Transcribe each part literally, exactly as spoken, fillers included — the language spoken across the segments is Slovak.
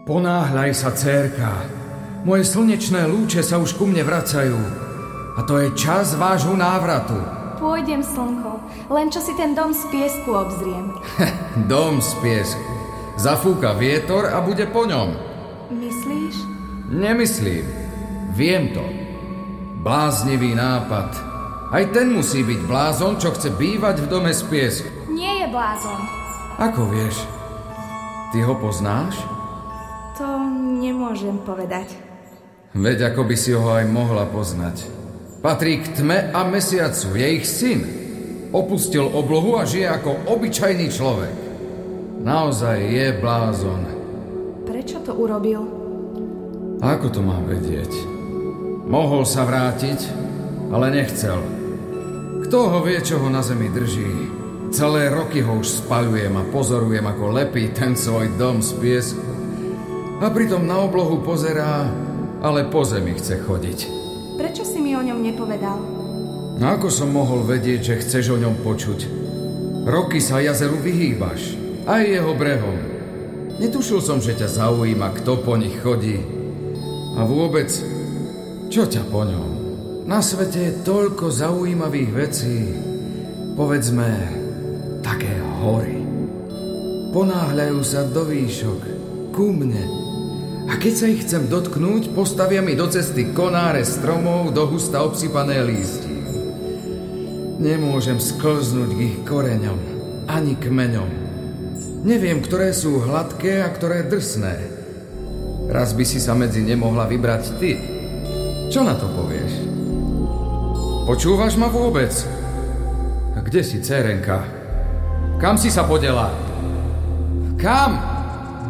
Ponáhľaj sa, dcérka. Moje slnečné lúče sa už ku mne vracajú. A to je čas vášho návratu. Pôjdem, slnko, len čo si ten dom z piesku obzriem. Dom z piesku. Zafúka vietor a bude po ňom. Myslíš? Nemyslím. Viem to. Bláznivý nápad. Aj ten musí byť blázon, čo chce bývať v dome z piesku. Nie je blázon. Ako vieš? Ty ho poznáš? To nemôžem povedať. Veď ako by si ho aj mohla poznať. Patrí k tme a mesiacu, je ich syn. Opustil oblohu a žije ako obyčajný človek. Naozaj je blázon. Prečo to urobil? Ako to mám vedieť? Mohol sa vrátiť, ale nechcel. Kto ho vie, čo ho na zemi drží? Celé roky ho už spaľujem a pozorujem, ako lepí ten svoj dom z piesku. A pritom na oblohu pozerá, ale po zemi chce chodiť. Prečo si mi o ňom nepovedal? No ako som mohol vedieť, že chceš o ňom počuť? Roky sa jazeru vyhýbaš, aj jeho brehom. Netušil som, že ťa zaujíma, kto po nich chodí. A vôbec, čo ťa po ňom? Na svete je toľko zaujímavých vecí. Povedzme, také hory. Ponáhľajú sa do výšok, ku mne. A keď sa ich chcem dotknúť, postavia mi do cesty konáre stromov do husta obsypané lístí. Nemôžem sklznúť k ich koreňom, ani kmeňom. Neviem, ktoré sú hladké a ktoré drsné. Raz by si sa medzi ne mohla vybrať ty. Čo na to povieš? Počúvaš ma vôbec? A kde si, dcérenka? Kam si sa podela? Kam?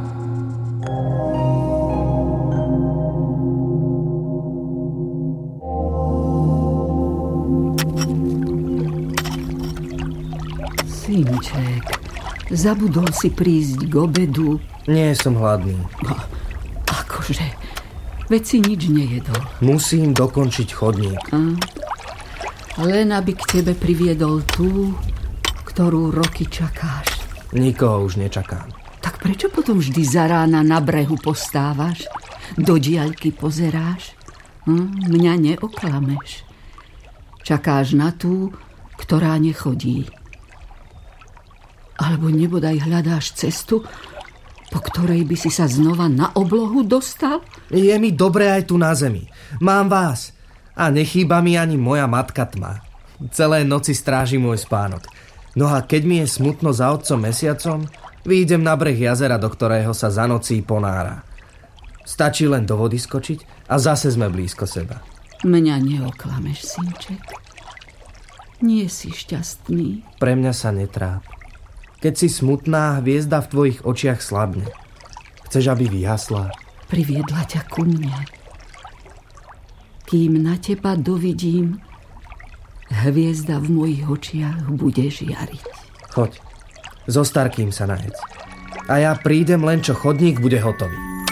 Synček, zabudol si prísť k obedu? Nie som hladný. No, akože? Veď si nič nejedol. Musím dokončiť chodník. A? Len aby k tebe priviedol tú, ktorú roky čakáš. Nikoho už nečakám. Tak prečo potom vždy za rána na brehu postávaš? Do diaľky pozeráš? Hm, mňa neoklameš. Čakáš na tú, ktorá nechodí. Alebo nebodaj hľadáš cestu, po ktorej by si sa znova na oblohu dostal? Je mi dobré aj tu na zemi. Mám vás. A nechýba mi ani moja matka tma. Celé noci stráži môj spánok. No a keď mi je smutno za otcom mesiacom, vyjdem na breh jazera, do ktorého sa za nocí ponára. Stačí len do vody skočiť a zase sme blízko seba. Mňa neoklameš, synček. Nie si šťastný. Pre mňa sa netráp. Keď si smutná, hviezda v tvojich očiach slabne. Chceš, aby vyhasla? Priviedla ťa ku mne. Kým na teba dovidím, hviezda v mojich očiach bude žiariť. Choď, so starkým sa najedz. A ja prídem, len čo chodník bude hotový.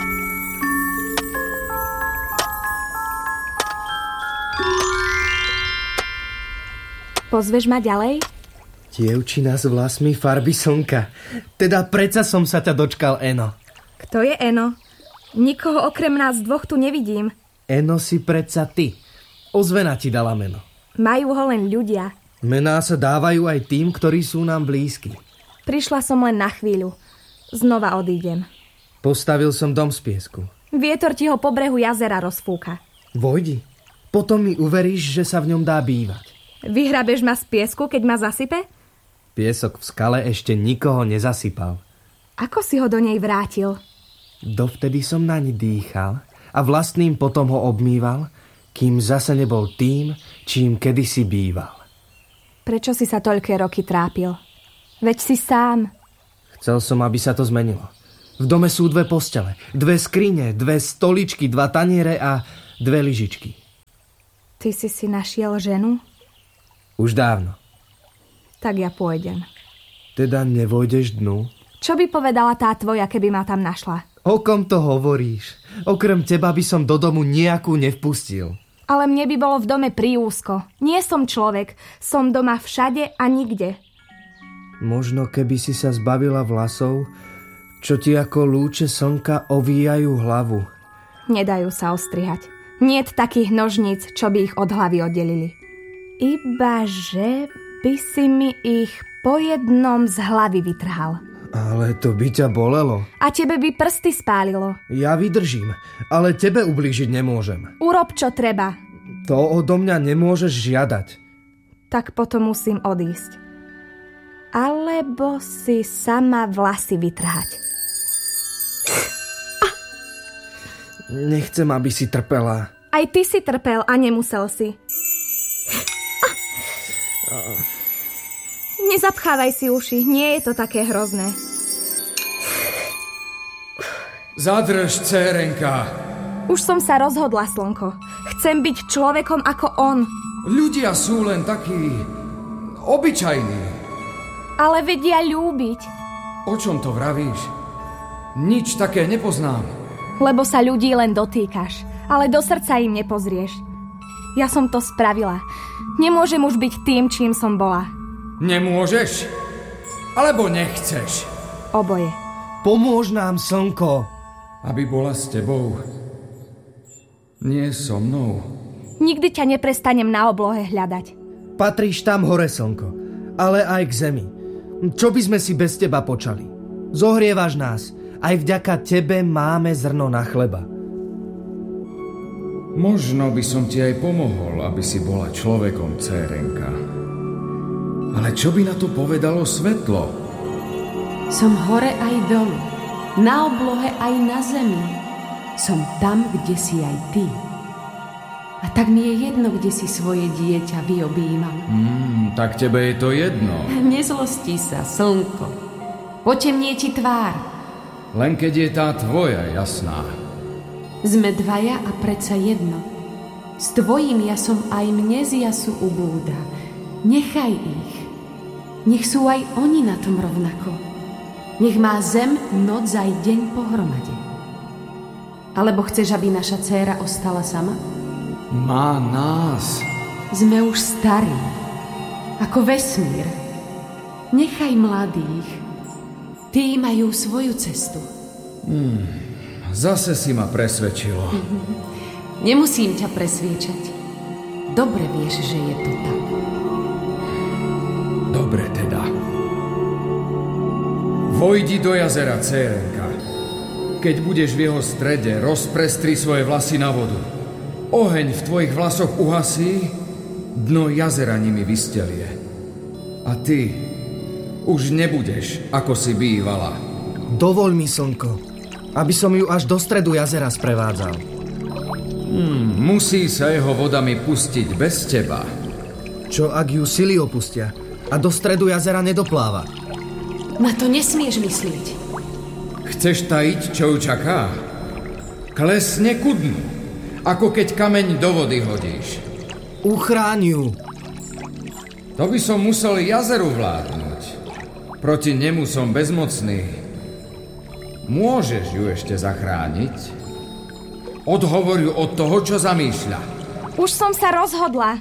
Pozveš ma ďalej? Dievčina s vlasmi farby slnka. Teda predsa som sa ťa dočkal, Eno. Kto je Eno? Nikoho okrem nás dvoch tu nevidím. Eno si predsa ty. Ozvena ti dala meno. Majú ho len ľudia. Mená sa dávajú aj tým, ktorí sú nám blízki. Prišla som len na chvíľu. Znova odídem. Postavil som dom z piesku. Vietor ti ho po brehu jazera rozfúka. Vojdi. Potom mi uveríš, že sa v ňom dá bývať. Vyhrabeš ma z piesku, keď ma zasype? Piesok v skale ešte nikoho nezasypal. Ako si ho do nej vrátil? Dovtedy som naň dýchal a vlastným potom ho obmýval, kým zase nebol tým, čím kedysi býval. Prečo si sa toľké roky trápil? Veď si sám. Chcel som, aby sa to zmenilo. V dome sú dve postele, dve skrine, dve stoličky, dva taniere a dve lyžičky. Ty si si našiel ženu? Už dávno. Tak ja pôjdem. Teda nevojdeš dnu? Čo by povedala tá tvoja, keby ma tam našla? O kom to hovoríš? Okrem teba by som do domu nejakú nevpustil. Ale mne by bolo v dome priúzko. Nie som človek. Som doma všade a nikde. Možno keby si sa zbavila vlasov, čo ti ako lúče slnka ovíjajú hlavu. Nedajú sa ostrihať. Niet takých nožníc, čo by ich od hlavy oddelili. Ibaže by si mi ich po jednom z hlavy vytrhal. Ale to by ťa bolelo. A tebe by prsty spálilo. Ja vydržím, ale tebe ublížiť nemôžem. Urob, čo treba. To odo mňa nemôžeš žiadať. Tak potom musím odísť. Alebo si sama vlasy vytrhať. Nechcem, aby si trpela. Aj ty si trpel a nemusel si. Nezapchávaj si uši, nie je to také hrozné. Zadrž, dcérenka. Už som sa rozhodla, slnko. Chcem byť človekom ako on. Ľudia sú len takí obyčajní. Ale vedia ľúbiť. O čom to vravíš? Nič také nepoznám. Lebo sa ľudí len dotýkaš, ale do srdca im nepozrieš. Ja som to spravila. Nemôžem už byť tým, čím som bola. Nemôžeš? Alebo nechceš? Oboje. Pomôž nám, slnko. Aby bola s tebou. Nie so mnou. Nikdy ťa neprestanem na oblohe hľadať. Patríš tam hore, slnko, ale aj k zemi. Čo by sme si bez teba počali? Zohrievaš nás. Aj vďaka tebe máme zrno na chleba. Možno by som ti aj pomohol, aby si bola človekom, dcérenka. Ale čo by na to povedalo svetlo? Som hore aj dolu, na oblohe aj na zemi. Som tam, kde si aj ty. A tak mi je jedno, kde si svoje dieťa vyobímam. Mm, tak tebe je to jedno. Nezlostí sa, slnko. Potemnie ti tvár. Len keď je tá tvoja jasná. Sme dvaja a predsa jedno. S tvojím jasom aj mne z jasu ubúda. Nechaj ich. Nech sú aj oni na tom rovnako. Nech má zem noc aj deň pohromade. Alebo chceš, aby naša dcéra ostala sama? Má nás. Sme už starí. Ako vesmír. Nechaj mladých. Tí majú svoju cestu. Hmm, zase si ma presvedčilo. Nemusím ťa presviečať. Dobre vieš, že je to tak. Dobre teda. Vojdi do jazera, dcérenka. Keď budeš v jeho strede, rozprestri svoje vlasy na vodu. Oheň v tvojich vlasoch uhasí, dno jazera nimi vystelie. A ty už nebudeš, ako si bývala. Dovoľ mi, slnko, aby som ju až do stredu jazera sprevádzal. Hmm, musí sa jeho vodami pustiť bez teba. Čo ak ju sily opustia a do stredu jazera nedopláva? Na to nesmieš myslieť. Chceš tajiť, čo ju čaká? Klesne ku dnu, ako keď kameň do vody hodíš. Uchráň ju. To by som musel jazeru vládnuť. Proti nemu som bezmocný. Môžeš ju ešte zachrániť? Odhovor ju od toho, čo zamýšľa. Už som sa rozhodla.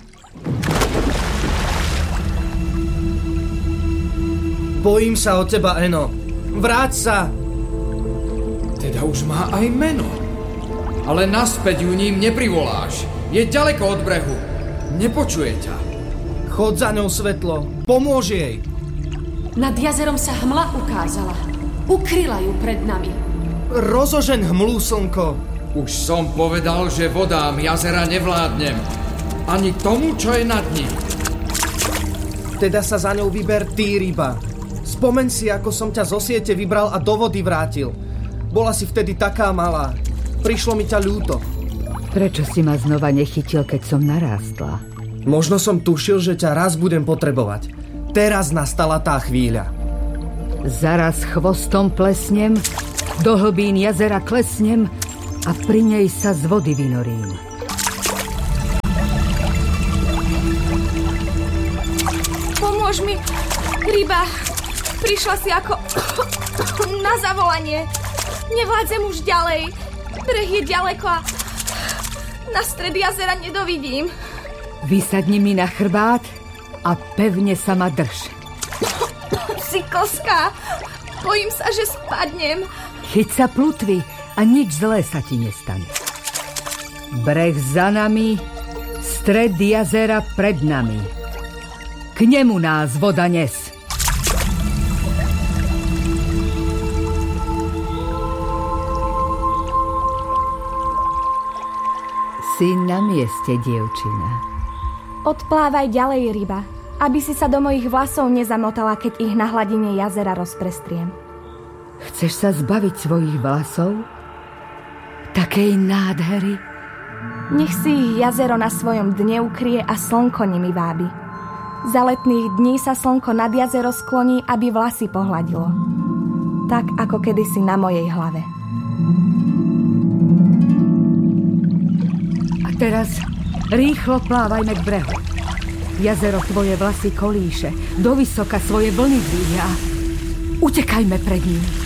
Bojím sa o teba, Eno. Vráť sa. Teda už má aj meno. Ale naspäť ju ním neprivoláš. Je ďaleko od brehu. Nepočuje ťa. Chod za ňou, svetlo. Pomôž jej. Nad jazerom sa hmla ukázala. Ukryla ju pred nami. Rozožeň hmlu, slnko. Už som povedal, že vodám jazera nevládnem. Ani tomu, čo je nad ním. Teda sa za ňou vyber ty, ryba. Spomeň si, ako som ťa zo siete vybral a do vody vrátil. Bola si vtedy taká malá. Prišlo mi ťa ľúto. Prečo si ma znova nechytil, keď som narástla? Možno som tušil, že ťa raz budem potrebovať. Teraz nastala tá chvíľa. Zaraz chvostom plesnem, do hlbín jazera klesnem a pri nej sa z vody vynorím. Pomôž mi, ryba. Prišla si ako na zavolanie. Nevládzem už ďalej. Breh je ďaleko a na stred jazera nedovidím. Vysadni mi na chrbát a pevne sa ma drž. Si klská. Bojím sa, že spadnem. Chyť sa plutvy a nič zlé sa ti nestane. Breh za nami, stred jazera pred nami. K nemu nás voda nes. Si na mieste, dievčina. Odplávaj ďalej, ryba, aby si sa do mojich vlasov nezamotala, keď ich na hladine jazera rozprestriem. Chceš sa zbaviť svojich vlasov? Takej nádhery? Nech si ich jazero na svojom dne ukrie a slnko nimi vábi. Za letných dní sa slnko nad jazero skloní, aby vlasy pohladilo. Tak ako kedysi na mojej hlave. Teraz rýchlo plávajme k brehu. Jazero tvoje vlasy kolíše, do vysoka svoje vlny dvíha. Utekajme pred ním.